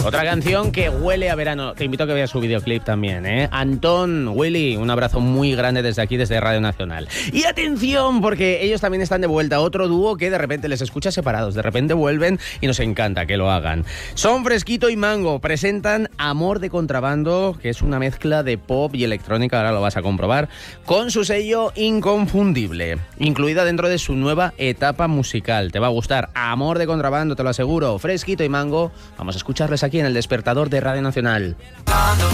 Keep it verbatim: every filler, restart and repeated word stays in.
Otra canción que huele a verano. Te invito a que veas su videoclip también, ¿eh? Antón, Willy, un abrazo muy grande desde aquí, desde Radio Nacional. Y atención, porque ellos también están de vuelta. Otro dúo que de repente les escucha separados, de repente vuelven y nos encanta que lo hagan. Son Fresquito y Mango. Presentan Amor de Contrabando, que es una mezcla de pop y electrónica, ahora lo vas a comprobar, con su sello inconfundible, incluida dentro de su nueva etapa musical. Te va a gustar. Amor de Contrabando, te lo aseguro. Fresquito y Mango. Vamos a escucharles aquí en El Despertador de Radio Nacional.